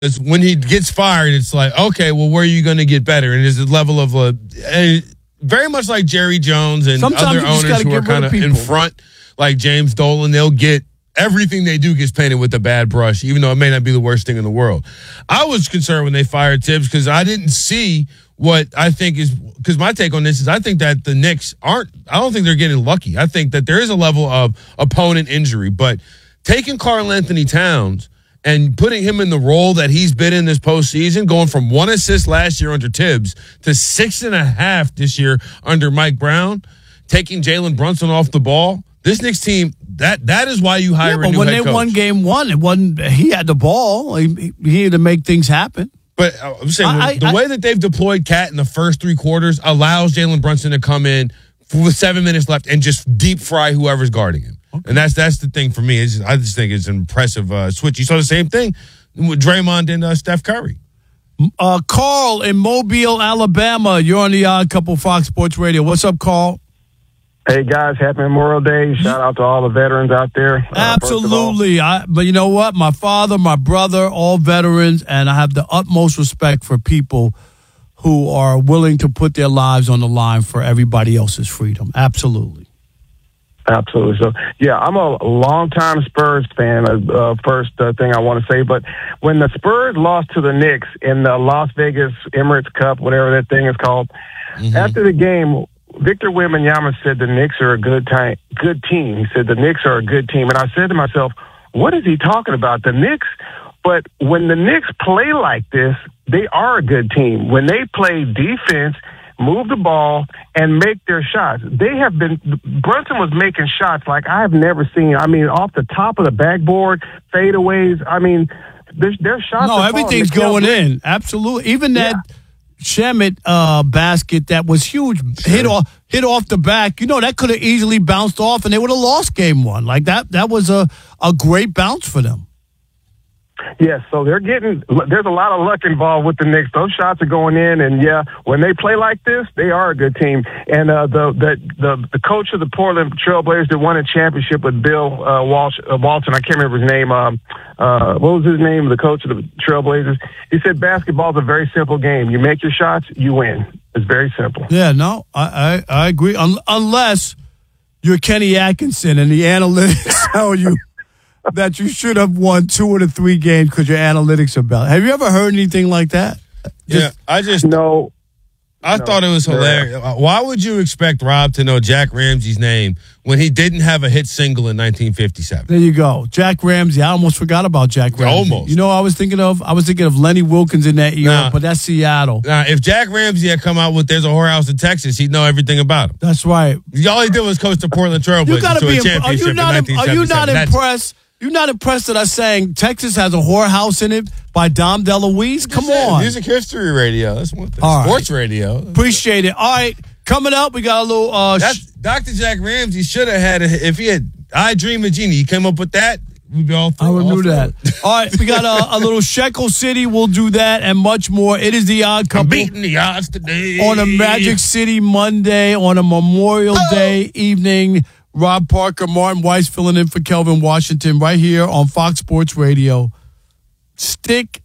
It's when he gets fired, it's like, okay, well, where are you going to get better? And there's a level of very much like Jerry Jones and sometimes other owners who are kind of in front, like James Dolan. They'll get everything they do gets painted with a bad brush, even though it may not be the worst thing in the world. I was concerned when they fired Tibbs because I didn't see what I think is, because my take on this is I think that the Knicks I don't think they're getting lucky. I think that there is a level of opponent injury, but taking Karl Anthony Towns and putting him in the role that he's been in this postseason, going from 1 assist last year under Tibbs to 6.5 this year under Mike Brown, taking Jalen Brunson off the ball, this Knicks team, that is why you hire a new head coach. But when they won game one, it wasn't he had the ball. He had to make things happen. But I'm saying the way that they've deployed Cat in the first 3 quarters allows Jalen Brunson to come in with 7 minutes left and just deep fry whoever's guarding him. Okay. And that's the thing for me. I just think it's an impressive switch. You saw the same thing with Draymond and Steph Curry. Carl in Mobile, Alabama. You're on the Odd Couple Fox Sports Radio. What's up, Carl? Hey, guys. Happy Memorial Day. Shout out to all the veterans out there. Absolutely. But you know what? My father, my brother, all veterans, and I have the utmost respect for people who are willing to put their lives on the line for everybody else's freedom. Absolutely. Absolutely. So, yeah, I'm a longtime Spurs fan, first thing I want to say. But when the Spurs lost to the Knicks in the Las Vegas Emirates Cup, whatever that thing is called, after the game, Victor Wembanyama said the Knicks are a good team. He said the Knicks are a good team. And I said to myself, what is he talking about? The Knicks? But when the Knicks play like this, they are a good team. When they play defense, move the ball, and make their shots. Brunson was making shots like I have never seen. I mean, off the top of the backboard, fadeaways. I mean, their shots. No, everything's going in. Absolutely. Even that Shamet basket that was huge, hit off the back. You know, that could have easily bounced off, and they would have lost game one. Like that was a great bounce for them. Yes, so there's a lot of luck involved with the Knicks. Those shots are going in, and when they play like this, they are a good team. And the coach of the Portland Trailblazers that won a championship with Bill Walton, I can't remember his name. What was his name? The coach of the Trailblazers. He said basketball is a very simple game. You make your shots, you win. It's very simple. Yeah, no, I agree. Unless you're Kenny Atkinson and the analytics tell you that you should have won 2 of the 3 games because your analytics are better. Have you ever heard anything like that? I thought it was hilarious. Why would you expect Rob to know Jack Ramsey's name when he didn't have a hit single in 1957? There you go. Jack Ramsey. I almost forgot about Jack Ramsey. Almost. You know what I was thinking of? I was thinking of Lenny Wilkins in that era, but that's Seattle. Now, if Jack Ramsey had come out with There's a Whorehouse in Texas, he'd know everything about him. That's right. All he did was coach the Portland Trailblazers to a championship in 1977. Are you not impressed? You're not impressed that I'm saying Texas has a whorehouse in it by Dom DeLuise? Come on. Music history radio. That's one thing. Sports radio. Appreciate it. All right. Coming up, we got a little... Dr. Jack Ramsey should have had... If he had I Dream of Jeannie, he came up with that, we'd be all through. I would do that. All right. We got a little Shekel City. We'll do that and much more. It is the Odd Couple. I'm beating the odds today. On a Magic City Monday, on a Memorial Day evening... Rob Parker, Martin Weiss filling in for Kelvin Washington right here on Fox Sports Radio. Stick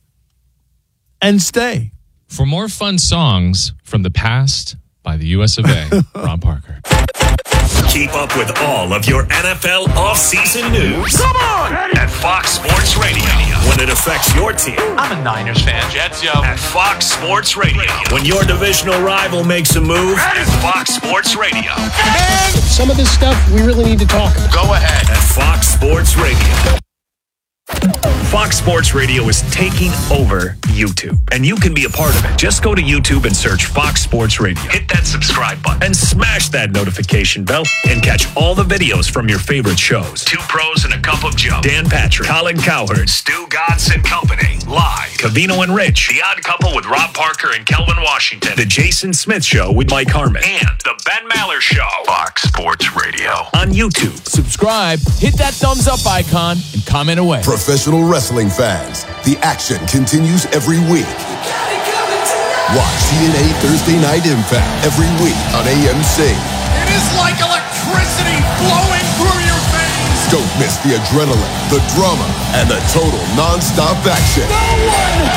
and stay. For more fun songs from the past by the US of A, Rob Parker. Keep up with all of your NFL offseason news. Come on! At Fox Sports Radio. When it affects your team. I'm a Niners fan. Jets, yo. At Fox Sports Radio. When your divisional rival makes a move. At Fox Sports Radio. And some of this stuff we really need to talk about. Go ahead. At Fox Sports Radio. Fox Sports Radio is taking over YouTube, and you can be a part of it. Just go to YouTube and search Fox Sports Radio. Hit that subscribe button and smash that notification bell and catch all the videos from your favorite shows. 2 Pros and a Cup of Joe, Dan Patrick, Colin Cowherd, Stu Godz and Company, live, Covino and Rich, The Odd Couple with Rob Parker and Kelvin Washington, The Jason Smith Show with Mike Harmon, and The Ben Maller Show. Fox Sports Radio on YouTube. Subscribe, hit that thumbs up icon, and comment away. Professional wrestling fans, the action continues every week. Watch TNA Thursday Night Impact every week on AMC. It is like electricity flowing through your veins. Don't miss the adrenaline, the drama, and the total non-stop action.